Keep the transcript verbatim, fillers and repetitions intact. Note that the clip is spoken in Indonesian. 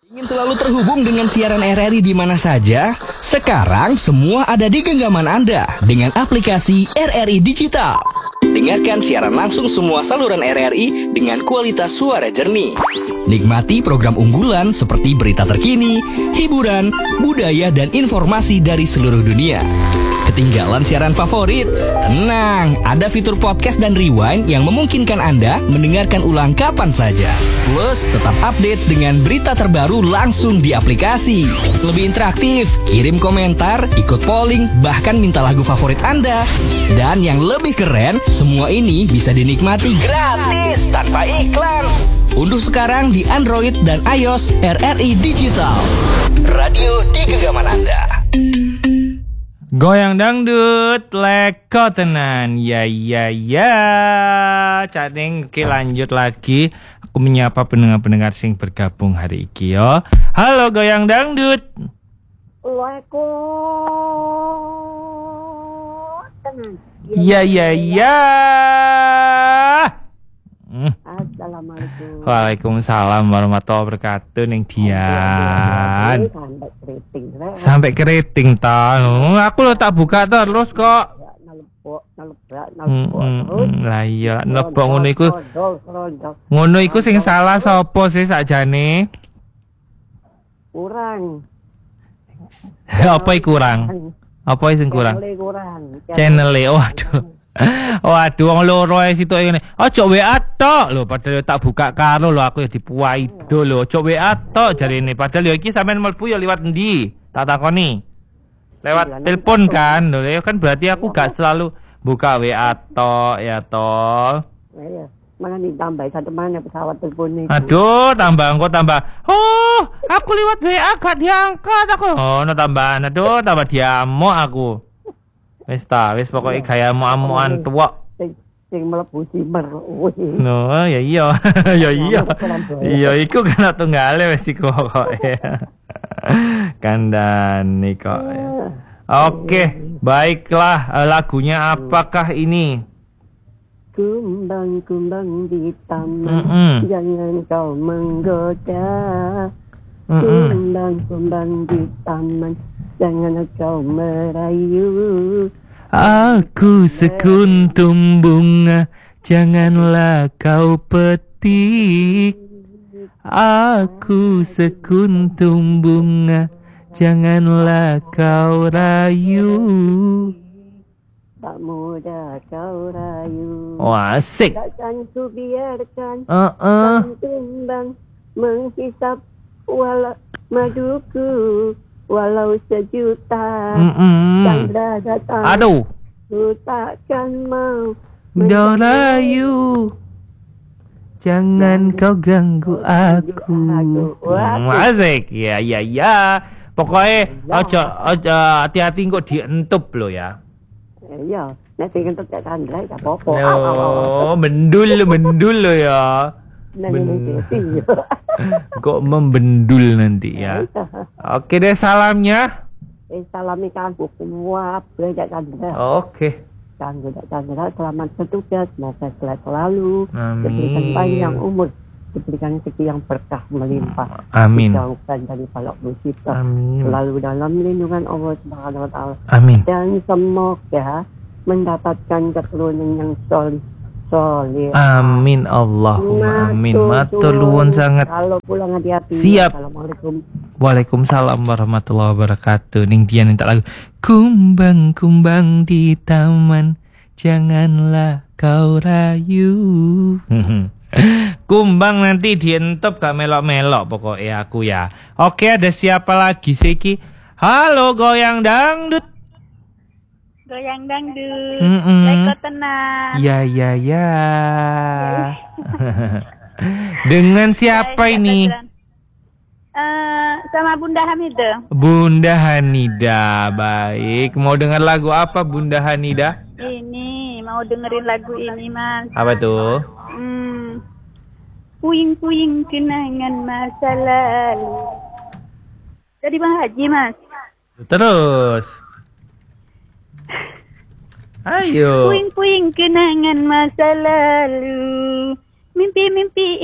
Ingin selalu terhubung dengan siaran R R I di mana saja? Sekarang semua ada di genggaman Anda dengan aplikasi R R I Digital. Dengarkan siaran langsung semua saluran R R I dengan kualitas suara jernih. Nikmati program unggulan seperti berita terkini, hiburan, budaya, dan informasi dari seluruh dunia. Ketinggalan siaran favorit? Tenang, ada fitur podcast dan rewind yang memungkinkan Anda mendengarkan ulang kapan saja. Plus, tetap update dengan berita terbaru langsung di aplikasi. Lebih interaktif, kirim komentar, ikut polling, bahkan minta lagu favorit Anda. Dan yang lebih keren, semua ini bisa dinikmati gratis tanpa iklan. Unduh sekarang di Android dan iOS R R I Digital. Radio di genggaman Anda. Goyang dangdut leko tenan. Ya ya ya. Cacing oke lanjut lagi. Aku menyapa pendengar-pendengar sing bergabung hari iki yo. Halo goyang dangdut. Leko. Ya ya ya. Assalamualaikum. Waalaikumsalam warahmatullahi wabarakatuh ning Dian. Sampai keriting. Sampai keriting ta. Aku lo tak buka terus kok. Nalebok, nalebrak, nalebok. Lah iya, nebok ngono iku. Ngono iku sing salah sapa sih sakjane? Kurang. Apa iku kurang? Apa sing kurang? Channel-e. Waduh. Waduh wong loro ae situ ngene. Ojo W A tok lho, padahal tak buka karo lho aku ya dipuaido lho. Ojo W A tok jarine, padahal yo iki sampean mlebu ya liwat endi? Tak takoni. Lewat telepon kan. Lho ya kan berarti aku gak selalu buka W A tok ya toh. Iya. Mana ditambah satu mana pesawat telepon ini. Aduh, tambah engko tambah. Oh, aku liwat W A gak diangkat aku. Oh, no tambahan. Aduh, tambah diamuk aku. Wis ta, wis pokoke gaya amu-amuan tuwak. Sing sing mlebu simer. No, ya iya. Ya iya. Iya iku kan tunggale wis iku pokoke. Kandhane kok. Oke, baiklah. Lagunya apakah ini? Kumbang-kumbang di taman, Mm-mm. jangan kau menggoda. Mm-mm. Kumbang-kumbang di taman, jangan kau merayu. Aku sekuntum bunga, janganlah kau petik. Aku sekuntum bunga, janganlah kau rayu. Tak mudah kau rayu. Wah, asik. Takkan ku biarkan Uh-uh. tumbang menghisap walau maduku walau sejuta. Mm-mm. Chandra datang. Aduh. Ku takkan mau Dorayu, jangan kau ganggu aku. Hmm, asik. Ya, ya, ya. Pokoknya ojo, ojo hati-hati kok dientup lo ya. Iya, nanti kan tetap Chandra tak apa-apa. Oh, mendul, mendul lo ya. Men- Kok membendul nanti ya. Oke deh salamnya. Eh, salami kanggo semua belajar Chandra. Oke. Kanggo Chandra selamat bertugas, semoga sehat selalu, Amin. diberikan panjang umur, diberikan rezeki yang berkah melimpah, Amin. dijauhkan dari balak musibah, Amin. selalu dalam lindungan Allah Subhanahu Wa Taala, Amin. dan semoga mendapatkan keturunan yang solih solih. Amin Allahumma amin. Matur nuwun sangat. Kalau pulang hati-hati. Siap. Assalamualaikum. Waalaikumsalam warahmatullahi wabarakatuh. Ning dia minta lagu kumbang-kumbang di taman, janganlah kau rayu. Kumbang nanti dientup gak melok-melok pokoknya aku ya. Oke, ada siapa lagi sih ki? Halo goyang dangdut. Goyang dangdut, Mm-mm. leko tenang. Ya ya ya. Dengan siapa ini? Uh, sama Bunda Hamidah. Bunda Hanida. Baik, mau dengar lagu apa Bunda Hanida? Ini mau dengerin lagu ini mas. Apa tuh? Hmm. Puing-puing kenangan masa lalu. Jadi Bang Haji mas. Terus. Ayo. Puing-puing kenangan masa lalu. Mimpi-mimpi